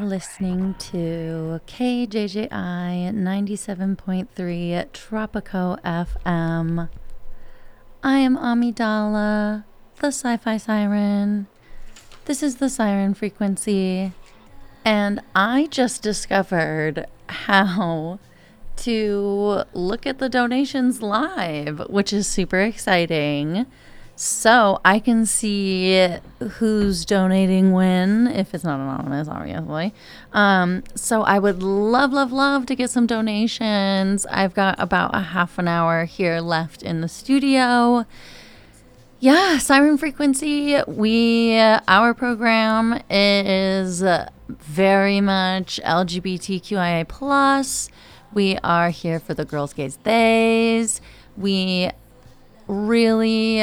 listening to KJJI 97.3 Tropico FM. I am Amidala, the Sci-Fi Siren. This is the Siren Frequency, and I just discovered how to look at the donations live, which is super exciting. So I can see who's donating when, if it's not anonymous, obviously. So I would love to get some donations. I've got about a half an hour here left in the studio. Yeah, Siren Frequency, our program is very much LGBTQIA+. We are here for the girls, gays, theys. We really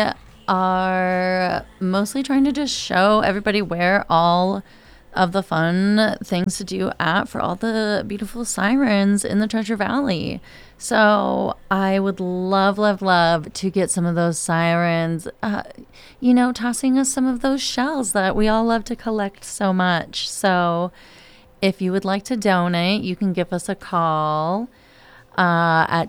are mostly trying to just show everybody where all of the fun things to do for all the beautiful sirens in the Treasure Valley. So I would love to get some of those sirens, tossing us some of those shells that we all love to collect so much. So if you would like to donate, you can give us a call at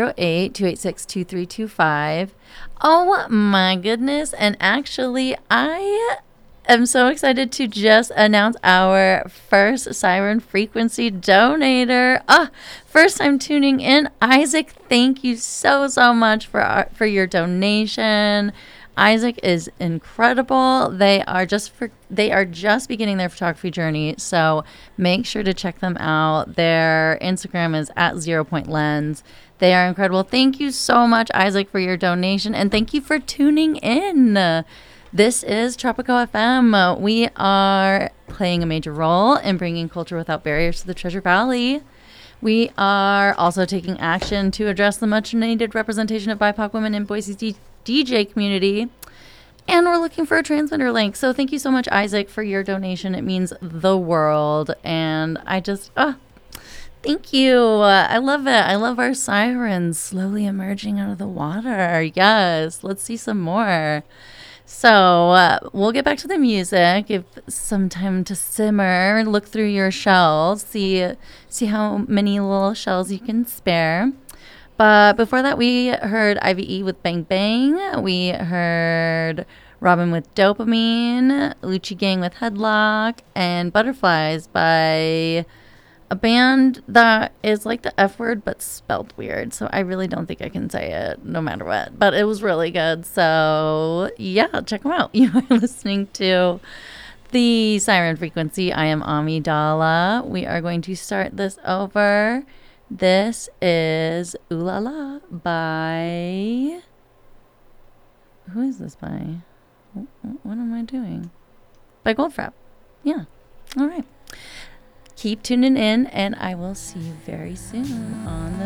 208-286-2325. Oh my goodness. And actually, I am so excited to just announce our first Siren Frequency donator. First time tuning in. Isaac, thank you so much for your donation. Isaac is incredible. They are just beginning their photography journey, so make sure to check them out. Their Instagram is at 0.lens. They are incredible. Thank you so much, Isaac, for your donation, and thank you for tuning in. This is Tropico FM. We are playing a major role in bringing culture without barriers to the Treasure Valley. We are also taking action to address the much-needed representation of BIPOC women in Boise's DJ community. And we're looking for a transmitter link. So thank you so much, Isaac, for your donation. It means the world. And I just, thank you. I love it. I love our sirens slowly emerging out of the water. Yes, let's see some more. So we'll get back to the music. Give some time to simmer. Look through your shells. See how many little shells you can spare. But before that, we heard IVE with Bang Bang. We heard Robin with Dopamine, Lucci Gang with Headlock, and Butterflies by a band that is like the F word but spelled weird. So I really don't think I can say it no matter what. But it was really good. So yeah, check them out. You are listening to the Siren Frequency. I am Amidala. We are going to start this over. This is Ooh La La by... Who is this by? What am I doing? By Goldfrapp. Yeah. All right. Keep tuning in, and I will see you very soon on the